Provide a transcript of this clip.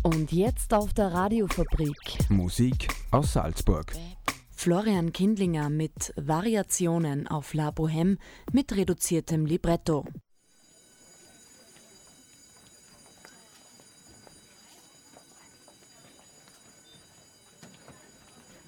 Und jetzt auf der Radiofabrik. Musik aus Salzburg. Florian Kindlinger mit Variationen auf La Bohème mit reduziertem Libretto.